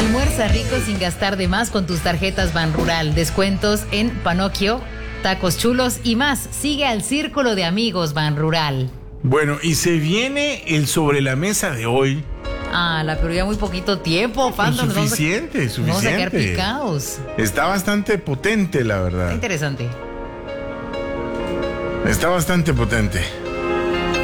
Almuerza rico sin gastar de más con tus tarjetas Banrural. Descuentos en Panocchio, tacos chulos y más. Sigue al círculo de amigos Banrural. Bueno, y se viene el sobre la mesa de hoy. Pero ya muy poquito tiempo, Fando. Suficiente. Vamos a quedar picados. Está bastante potente, la verdad. Está interesante. Está bastante potente.